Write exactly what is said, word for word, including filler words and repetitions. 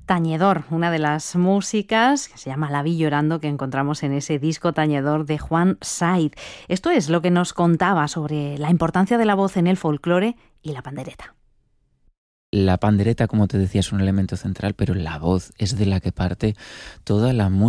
Tañedor, una de las músicas que se llama La vi llorando, que encontramos en ese disco Tañedor de Juan Saiz. Esto es lo que nos contaba sobre la importancia de la voz en el folclore y la pandereta. La pandereta, como te decía, es un elemento central, pero la voz es de la que parte toda la música.